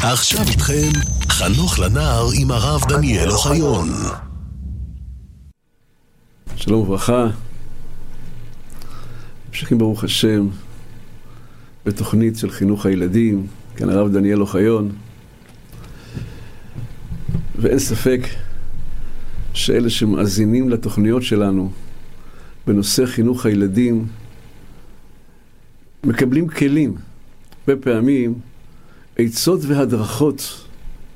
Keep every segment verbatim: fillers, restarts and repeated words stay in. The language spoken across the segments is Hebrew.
עכשיו איתכם חנוך לנער עם הרב דניאל אוחיון. שלום וברכה. ממשיכים ברוך השם בתוכנית של חינוך הילדים, כאן הרב דניאל אוחיון. ואין ספק שאלה שמאזינים לתוכניות שלנו בנושא חינוך הילדים מקבלים כלים, בפעמים עצות והדרכות,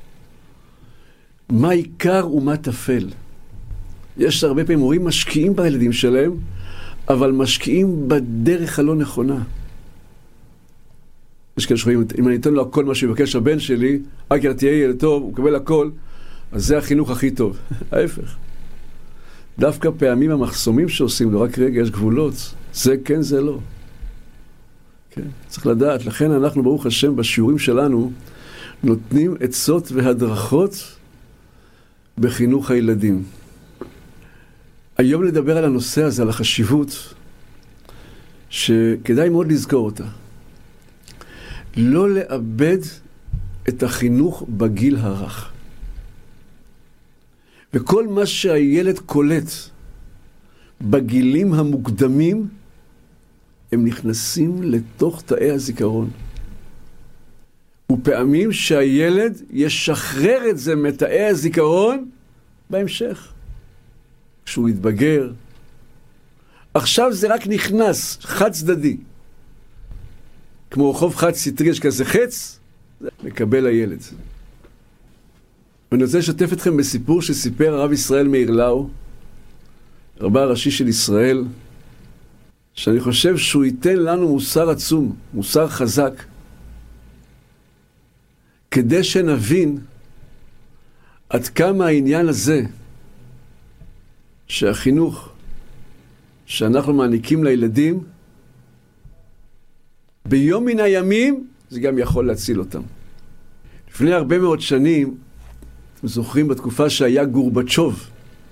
מה עיקר ומה תפל. יש הרבה פעמים הורים משקיעים בילדים שלהם, אבל משקיעים בדרך הלא נכונה. יש כאלה שרואים, אם אני אתן לו הכל מה שיבקש הבן שלי, רק אם תהיה ילד טוב, הוא קבל הכל, אז זה החינוך הכי טוב. ההפך. דווקא פעמים המחסומים שעושים לו, רק רגע, יש גבולות. זה כן, זה לא. כן, צריך לדעת. לכן אנחנו, ברוך השם, בשיעורים שלנו, נותנים עצות והדרכות בחינוך הילדים. היום נדבר על הנושא הזה, על החשיבות, שכדאי מאוד לזכור אותה. לא לאבד את החינוך בגיל הרך. וכל מה שהילד קולט בגילים המוקדמים, הם נכנסים לתוך תאי הזיכרון. ופעמים שהילד ישחרר את זה מתאי הזיכרון בהמשך. כשהוא יתבגר. עכשיו זה רק נכנס, חד צדדי. כמו רחוב חד סטרי, יש כזה חץ, מקבל הילד. ואני רוצה לשתף אתכם בסיפור שסיפר הרב ישראל מאיר לאו, רבה הראשי של ישראל, שאני חושב שהוא ייתן לנו מוסר עצום, מוסר חזק, כדי שנבין עד כמה העניין הזה, שהחינוך שאנחנו מעניקים לילדים, ביום מן הימים זה גם יכול להציל אותם. לפני הרבה מאוד שנים, אתם זוכרים בתקופה שהיה גורבצ'וב,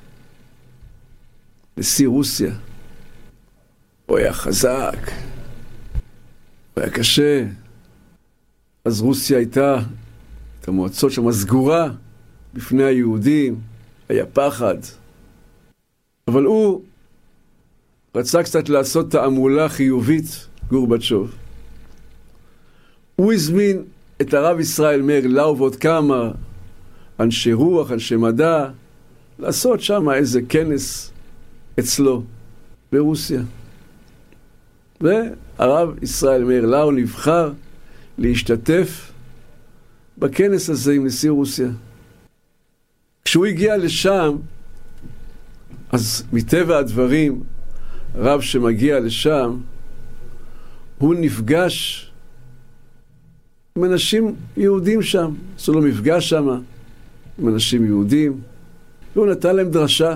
נשיא רוסיה, הוא היה חזק, הוא היה קשה, אז רוסיה הייתה, את המועצות שם סגורה בפני היהודים, היה פחד. אבל הוא רצה קצת לעשות תעמולה חיובית, גורבצ'וב. הוא הזמין את הרב ישראל מאיר לאו ועוד כמה אנשי רוח, אנשי מדע, לעשות שם איזה כנס אצלו ברוסיה. והרב ישראל מאיר לאו נבחר להשתתף בכנס הזה עם נשיא רוסיה. כשהוא הגיע לשם, אז מטבע הדברים, רב שמגיע לשם, הוא נפגש עם אנשים יהודים שם. עשו לו מפגש שם עם אנשים יהודים, והוא נתן להם דרשה.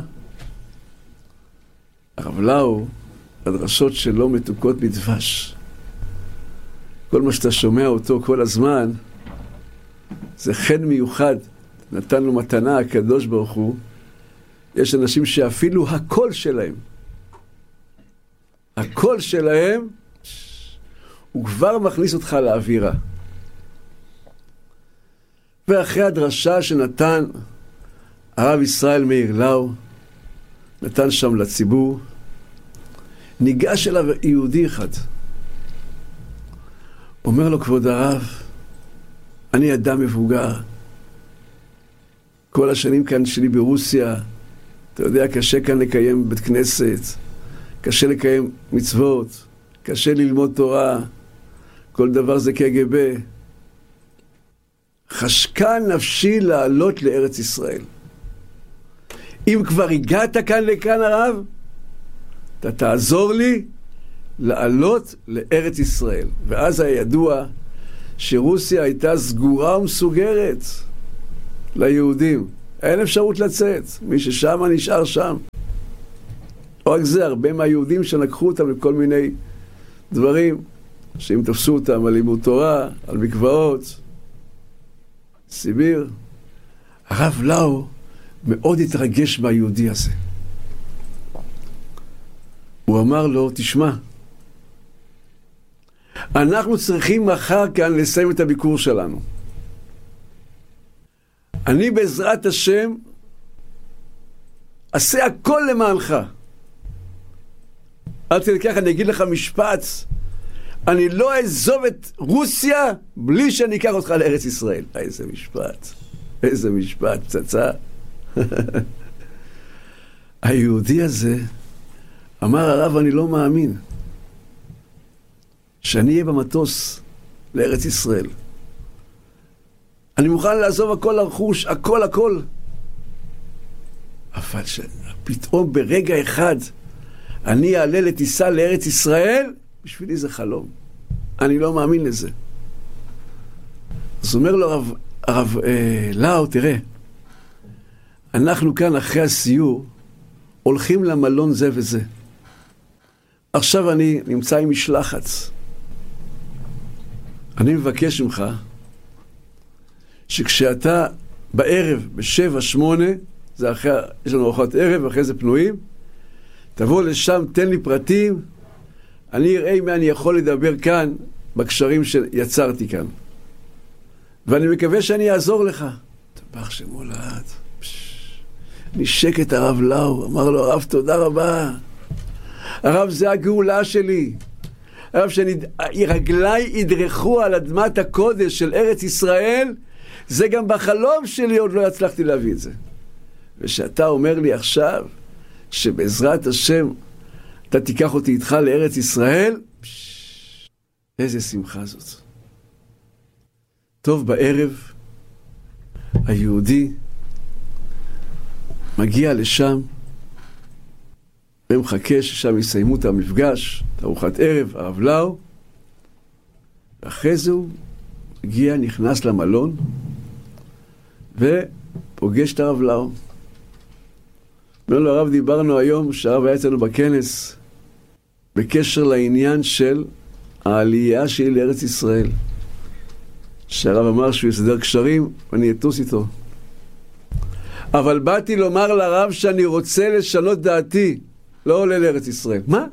הרב לאו, הדרשות שלו מתוקות בדבש. כל מה שאתה שומע אותו כל הזמן, זה חן מיוחד. נתן לו מתנה הקדוש ברוך הוא. יש אנשים שאפילו הקול שלהם, הקול שלהם, הוא כבר מכניס אותך לאווירה. ואחרי הדרשה שנתן הרב ישראל מאיר לאו, נתן שם לציבור, ניגש אליו יהודי אחד. אומר לו, כבוד הרב, אני אדם מבוגר. כל השנים כאן שלי ברוסיה, אתה יודע, קשה כאן לקיים בית כנסת, קשה לקיים מצוות, קשה ללמוד תורה, כל דבר זה קג"ב. חשקה נפשי לעלות לארץ ישראל. אם כבר הגעת כאן לכאן הרב, אתה תעזור לי לעלות לארץ ישראל. ואז היה ידוע שרוסיה הייתה סגורה ומסוגרת ליהודים. אין אפשרות לצאת. מי ששם נשאר שם. לא רק זה, הרבה מהיהודים שלקחו אותם לכל מיני דברים, שאם תפסו אותם על לימוד תורה, על מקוואות, סיביר. הרב לאו מאוד התרגש מהיהודי הזה. הוא אמר לו, תשמע, אנחנו צריכים מחר כאן לסיים את הביקור שלנו. אני בעזרת השם עשה הכל למענך. אל תלכך, אני אגיד לך משפט, אני לא אעזוב את רוסיה בלי שאני אקח אותך לארץ ישראל. איזה משפט, איזה משפט, פצצה. היהודי הזה אמר, הרב, אני לא מאמין שאני אהיה במטוס לארץ ישראל. אני מוכן לעזוב הכל הרכוש, הכל הכל. אבל פתאום ברגע אחד אני אעלה לטיסה לארץ ישראל, בשבילי זה חלום. אני לא מאמין לזה. אז אומר לו הרב, הרב אה, לאו, תראה, אנחנו כאן אחרי הסיור, הולכים למלון זה וזה. עכשיו אני נמצא עם משלחת. אני מבקש ממך, שכשאתה בערב, בשבע, שמונה, זה אחרי, יש לנו ארוחת ערב, ואחרי זה פנויים, תבוא לשם, תן לי פרטים, אני אראה אם אני יכול לדבר כאן, בקשרים שיצרתי כאן. ואני מקווה שאני אעזור לך. תבח שמולד. נשק את הרב לאו, אמר לו, הרב, תודה רבה. הרב, זה הגאולה שלי. הרב, שרגליי ידרכו על אדמת הקודש של ארץ ישראל, זה גם בחלום שלי עוד לא הצלחתי להביא את זה. ושאתה אומר לי עכשיו, שבעזרת השם אתה תיקח אותי איתך לארץ ישראל, איזה שמחה זאת. טוב, בערב היהודי מגיע לשם ומחכה ששם יסיימו את המפגש, את ארוחת ערב, הרב לאו, ואחרי זה הוא מגיע, נכנס למלון ופוגש את הרב לאו. אומר לו, הרב, דיברנו היום שהרב היה אצלנו בכנס בקשר לעניין של העלייה שלי לארץ ישראל, שהרב אמר שהוא יסדר קשרים ואני אטוס איתו, אבל באתי לומר לרב שאני רוצה לשנות דעתי, לא עולה לארץ ישראל. מה?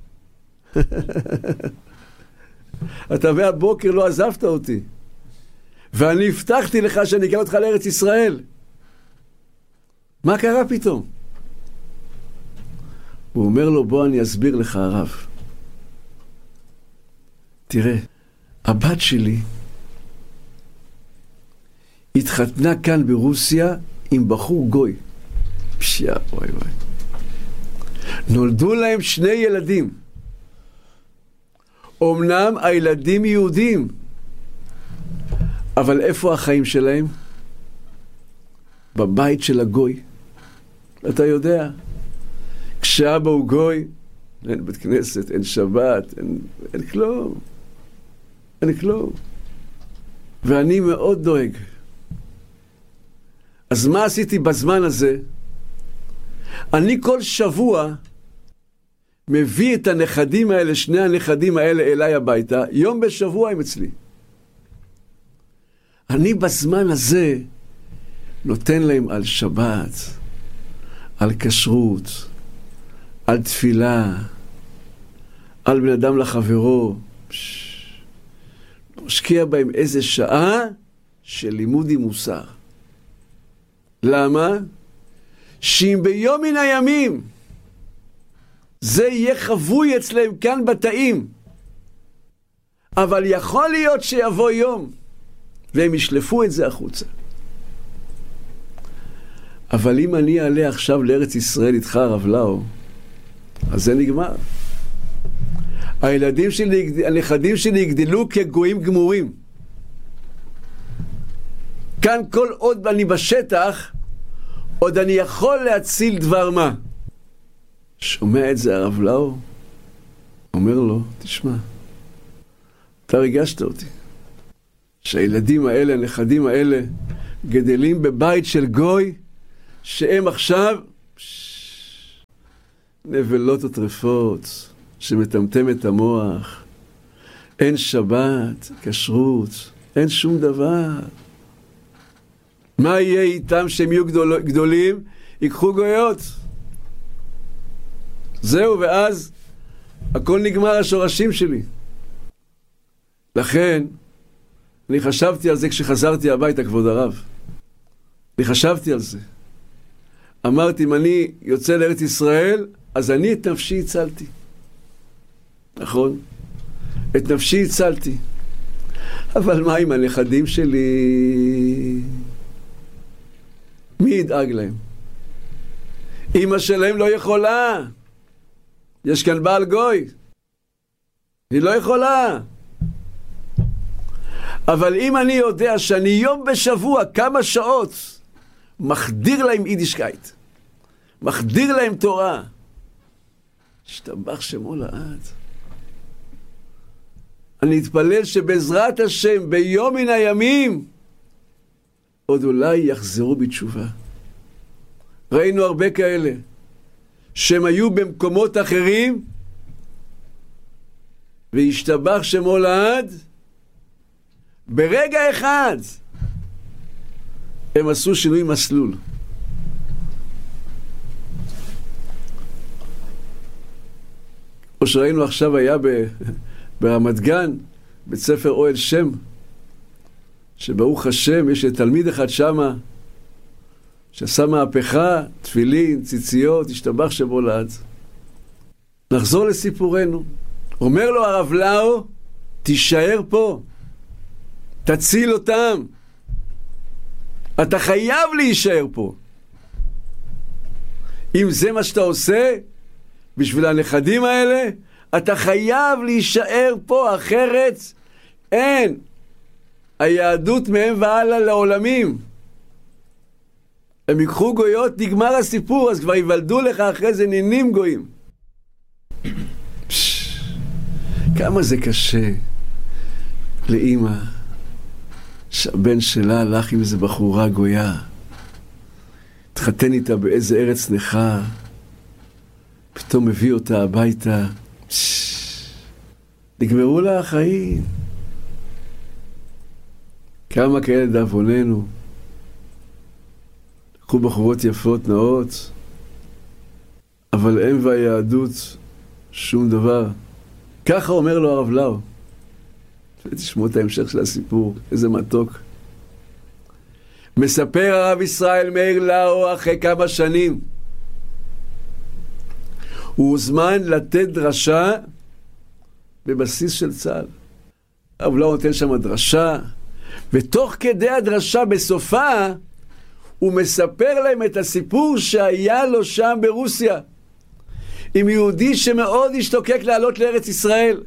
אתה מהבוקר לא עזבת אותי ואני הבטחתי לך שאני אקח אותך לארץ ישראל, מה קרה פתאום? הוא אומר לו, בוא אני אסביר לך הרב. תראה, הבת שלי התחתנה כאן ברוסיה עם בחור גוי. פשיעה, וואי וואי. נולדו להם שני ילדים. אמנם הילדים יהודים, אבל איפה החיים שלהם? בבית של הגוי. אתה יודע, כשאבא הוא גוי, אין בית כנסת, אין שבת, אין, אין כלום. אין כלום. ואני מאוד דואג. אז מה עשיתי בזמן הזה? אני כל שבוע מביא את הנכדים האלה, שני הנכדים האלה אליי הביתה, יום בשבוע הם אצלי. אני בזמן הזה נותן להם על שבת, על כשרות, על תפילה, על בן אדם לחברו. משקיע בהם איזה שעה של לימוד עם מוסר. למה? שאם ביום מן הימים זה יהיה חבוי אצלם כאן בתאים, אבל יכול להיות שיבוא יום והם ישלפו את זה החוצה. אבל אם אני אעלה עכשיו לארץ ישראל איתך הרב לאו, אז זה נגמר. הילדים שלי, הנכדים שלי יגדלו כגויים גמורים. כאן כל עוד אני בשטח, עוד אני יכול להציל דבר מה. שומע את זה הרב לאו, אומר לו, תשמע, אתה ריגשת אותי. שהילדים האלה, הנכדים האלה, גדלים בבית של גוי, שהם עכשיו נבלות וטרפות, שמטמטם את המוח. אין שבת, כשרות, אין שום דבר. מה יהיה איתם שהם יהיו גדול, גדולים? ייקחו גויות. זהו, ואז הכל נגמר השורשים שלי. לכן, אני חשבתי על זה כשחזרתי הביתה, כבוד הרב. אני חשבתי על זה. אמרתי, אם אני יוצא לארץ ישראל, אז אני את נפשי הצלתי. נכון? את נפשי הצלתי. אבל מה עם הנכדים שלי? מי ידאג להם? אמא שלהם לא יכולה. יש כאן בעל גוי. היא לא יכולה. אבל אם אני יודע שאני יום בשבוע, כמה שעות, מחדיר להם יידישקייט, מחדיר להם תורה, השתבח שמו לעד. אני אתפלל שבעזרת השם ביום מן הימים עוד אולי יחזרו בתשובה. ראינו הרבה כאלה שהם היו במקומות אחרים והשתבח שמו לעד, ברגע אחד הם עשו שינוי מסלול. כמו שראינו עכשיו היה ב... ברמת גן, בית ספר אוהל שם, שברוך השם יש תלמיד אחד שמה, שעשה מהפכה, תפילין, ציציות, השתבח שמו לעד. נחזור לסיפורנו. אומר לו הרב לאו, תישאר פה, תציל אותם. אתה חייב להישאר פה. אם זה מה שאתה עושה, בשביל הנכדים האלה, אתה חייב להישאר פה, אחרת אין. היהדות מהם והלאה לעולמים. הם ייקחו גויות, נגמר הסיפור, אז כבר יוולדו לך אחרי זה נינים גויים. פש, כמה זה קשה לאמא שהבן שלה הלך עם איזה בחורה גויה, התחתן איתה באיזה ארץ נכה, פתאום מביא אותה הביתה, נגמרו לה החיים. כמה כאלה דאבוננו, לקחו בחורות יפות נאות, אבל הם והיהדות שום דבר. ככה אומר לו הרב לאו. תשמעו את ההמשך של הסיפור, איזה מתוק. מספר הרב ישראל מאיר לאו אחרי כמה שנים, הוא הוזמן לתת דרשה בבסיס של צה"ל. הרב לאו נותן שם דרשה, ותוך כדי הדרשה בסופה הוא מספר להם את הסיפור שהיה לו שם ברוסיה עם יהודי שמאוד השתוקק לעלות לארץ ישראל,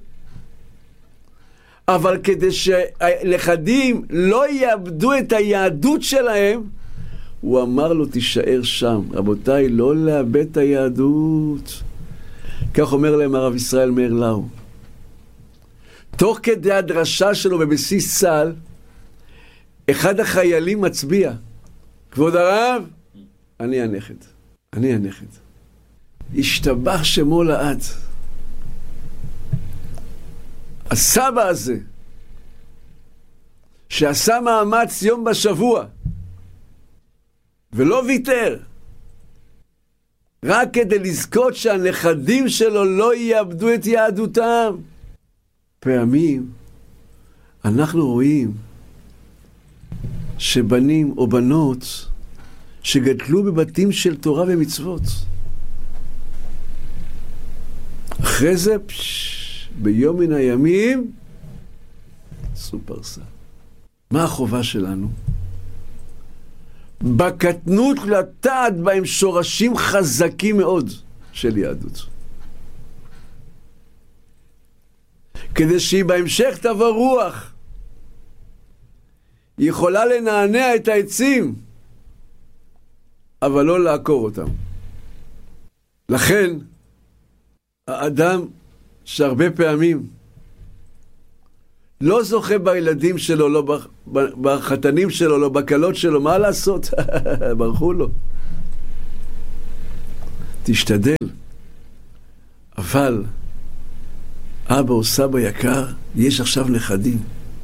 אבל כדי שלכדים לא יאבדו את היהדות שלהם, הוא אמר לו תישאר שם. רבותיי, לא לאבד את היהדות. כך אומר להם הרב ישראל מאיר לאו. תוך כדי הדרשה שלו בבסיס צה"ל, אחד החיילים מצביע, כבוד הרב, אני הנכד, אני הנכד. השתבח שמו לעד. הסבא הזה, שעשה מאמץ יום בשבוע, ולא ויתר, רק כדי לזכות שהנכדים שלו לא יאבדו את יהדותם. פעמים אנחנו רואים שבנים או בנות שגדלו בבתים של תורה ומצוות, אחרי זה פש, ביום מן הימים עשו פרסה. מה החובה שלנו? בקטנות לטעת בהם שורשים חזקים מאוד של יהדות, כדי שהיא בהמשך תבוא רוח, היא יכולה לנענע את העצים אבל לא לעקור אותם. לכן האדם שהרבה פעמים לא זוכה בילדים שלו, לא בחתנים שלו, לא בקלות שלו, מה לעשות? ברחו לו. תשתדל. אבל אבא או סבא יקר, יש עכשיו נכדים.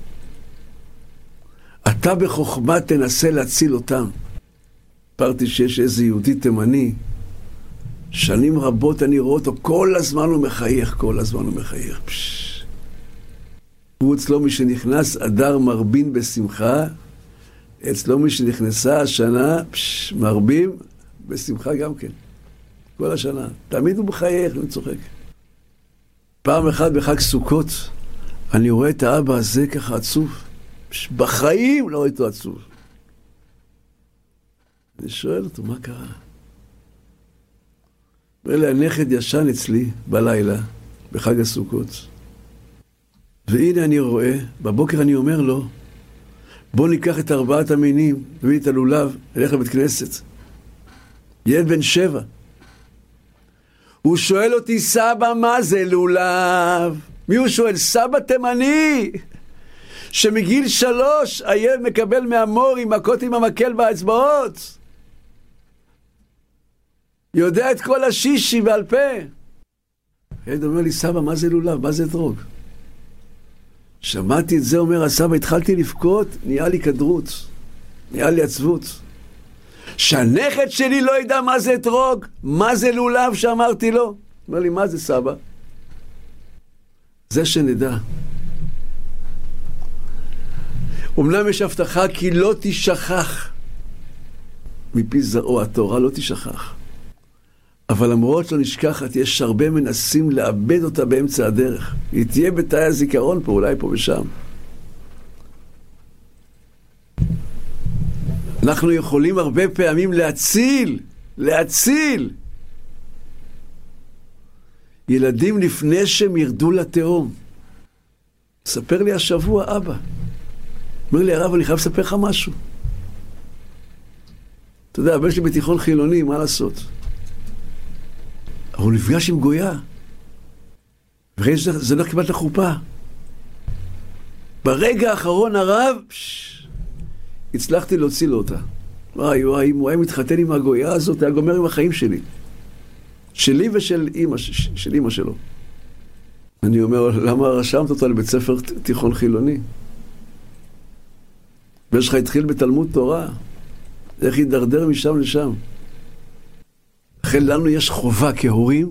אתה בחוכמה תנסה להציל אותם. פרתי שיש איזה יהודי תימני, שנים רבות אני רואה אותו, כל הזמן הוא מחייך, כל הזמן הוא מחייך. פש. הוא אצלו מי שנכנס, אדר מרבין בשמחה, אצלו מי שנכנסה השנה, פש, מרבים בשמחה גם כן. כל השנה. תמיד הוא מחייך וצוחק. פעם אחת בחג סוכות, אני רואה את האבא הזה ככה עצוב. פש, בחיים לא רואה אותו עצוב. אני שואל אותו, מה קרה? אומר לי, הנכד ישן אצלי בלילה, בחג הסוכות. והנה אני רואה, בבוקר אני אומר לו, בוא ניקח את ארבעת המינים, נביא את הלולב, נלך לבית כנסת. ילד בן שבע. הוא שואל אותי, סבא, מה זה לולב? מי הוא שואל? סבא תימני, שמגיל שלוש הילד מקבל מהמור עם מכות עם המקל באצבעות. יודע את כל השישי בעל פה. הילד אומר לי, סבא, מה זה לולב? מה זה אתרוג? שמעתי את זה, אומר הסבא, התחלתי לבכות, נהיה לי כדרות, נהיה לי עצבות. שהנכד שלי לא ידע מה זה אתרוג, מה זה לולב שאמרתי לו. אומר לי, מה זה סבא? זה שנדע. אמנם יש הבטחה כי לא תשכח מפי זרעו, התורה לא תשכח. אבל למרות לא נשכחת, יש הרבה מנסים לאבד אותה באמצע הדרך. היא תהיה בתאי הזיכרון פה, אולי פה ושם. אנחנו יכולים הרבה פעמים להציל, להציל ילדים לפני שהם ירדו לתהום. ספר לי השבוע, אבא. אומר לי, הרב, אני חייב לספר לך משהו. אתה יודע, הבן שלי בתיכון חילוני, מה לעשות? אבל הוא נפגש עם גויה. וראי זה לא קיבלת לחופה. ברגע האחרון הרב, פש, הצלחתי להוציא לו אותה. וואי וואי, אם הוא היה מתחתן עם הגויה הזאת, היה גומר עם החיים שלי. שלי ושל אמא, של אמא שלו. אני אומר, למה רשמת אותו לבית ספר תיכון חילוני? ויש לך התחיל בתלמוד תורה. איך ידרדר משם לשם? לכן לנו יש חובה כהורים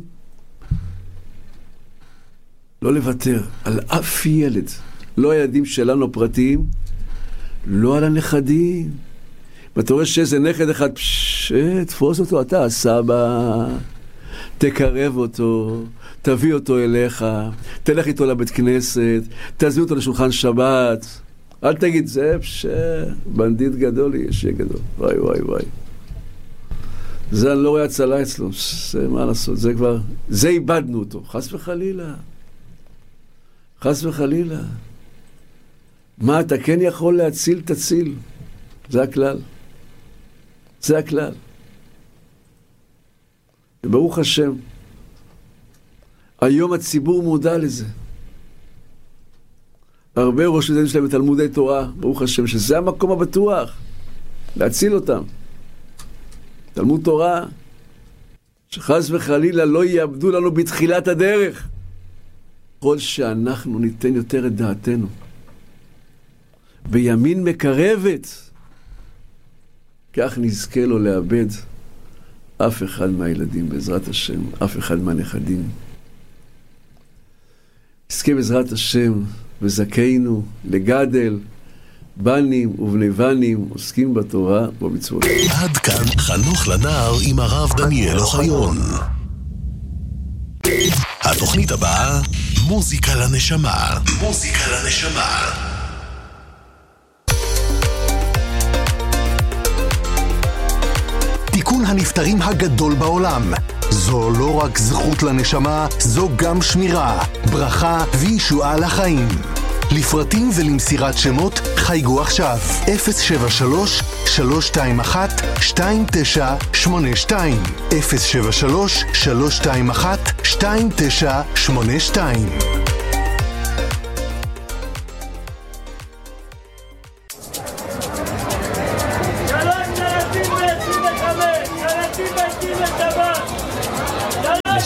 לא לוותר על אף ילד. לא הילדים שלנו פרטיים, לא על הנכדים. ואתה רואה שאיזה נכד אחד, פש, תפוס אותו אתה, סבא, תקרב אותו, תביא אותו אליך, תלך איתו לבית כנסת, תזמין אותו לשולחן שבת. אל תגיד, זה פש, בנדיט גדול יהיה, שיהיה גדול. וואי וואי וואי. זה אני לא רואה הצלה אצלו, זה מה לעשות, זה כבר, זה איבדנו אותו, חס וחלילה, חס וחלילה. מה אתה כן יכול להציל, תציל, זה הכלל, זה הכלל. וברוך השם, היום הציבור מודע לזה. הרבה ראש מזנים שלהם בתלמודי תורה, ברוך השם, שזה המקום הבטוח, להציל אותם. תלמוד תורה, שחס וחלילה לא יאבדו לנו בתחילת הדרך. כל שאנחנו ניתן יותר את דעתנו, בימין מקרבת, כך נזכה לו לאבד אף אחד מהילדים, בעזרת השם, אף אחד מהנכדים. נזכה בעזרת השם, וזכינו לגדל, בנים ובני בנים עוסקים בתורה ובמצוות. עד כאן חנוך לנער עם הרב דניאל אוחיון. התוכנית הבאה, מוזיקה לנשמה. מוזיקה לנשמה. תיקון הנפטרים הגדול בעולם. זו לא רק זכות לנשמה, זו גם שמירה, ברכה וישועה לחיים. לפרטים ולמסירת שמות חייגו עכשיו אפס שבע שלוש שלוש שתיים אחת שתיים תשע שמונה שתיים אפס שבע שלוש שלוש שתיים אחת שתיים תשע שמונה שתיים.